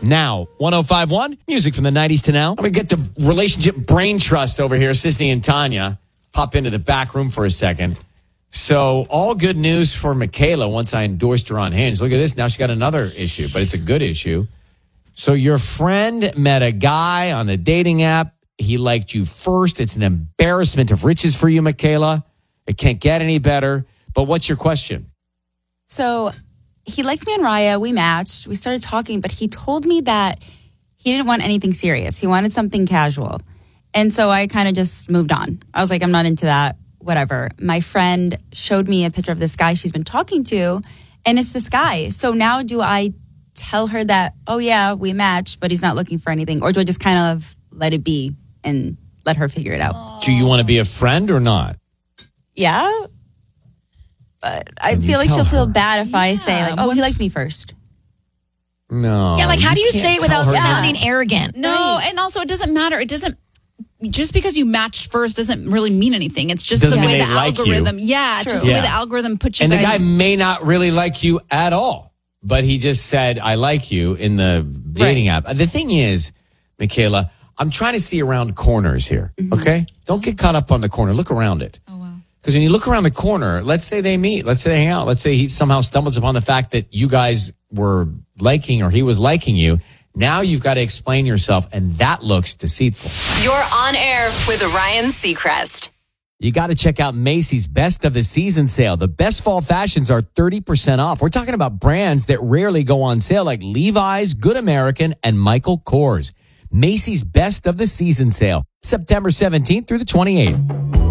Now, 105.1, music from the 90s to now. I'm going to get to relationship brain trust over here. Sisney and Tanya pop into the back room for a second. So, all good news for Michaela once I endorsed her on Hinge. Look at this. Now she got another issue, but it's a good issue. So, your friend met a guy on the dating app. He liked you first. It's an embarrassment of riches for you, Michaela. It can't get any better. But what's your question? So he liked me on Raya. We matched. We started talking, but he told me that he didn't want anything serious. He wanted something casual. And so I kind of just moved on. I was like, I'm not into that. Whatever. My friend showed me a picture of this guy she's been talking to, and it's this guy. So now do I tell her that, oh, yeah, we matched, but he's not looking for anything? Or do I just kind of let it be and let her figure it out? Do you want to be a friend or not? Yeah. But I feel like she'll feel bad if I say, like, oh, he liked me first. No. Yeah, like, how do you say it without sounding arrogant? No, right. And also it doesn't matter. It doesn't, just because you matched first doesn't really mean anything. It's just Doesn't the way mean the they like algorithm. you. Yeah, it's just the way the algorithm puts you and guys. the guy may not really like you at all, but he just said, I like you in the dating app. The thing is, Michaela, I'm trying to see around corners here, okay? Don't get caught up on the corner. Look around it. Oh, wow. Because when you look around the corner, let's say they meet, let's say they hang out, let's say he somehow stumbles upon the fact that you guys were liking or he was liking you. Now you've got to explain yourself, and that looks deceitful. You're on air with Ryan Seacrest. You got to check out Macy's Best of the Season sale. The best fall fashions are 30% off. We're talking about brands that rarely go on sale like Levi's, Good American, and Michael Kors. Macy's Best of the Season sale, September 17th through the 28th.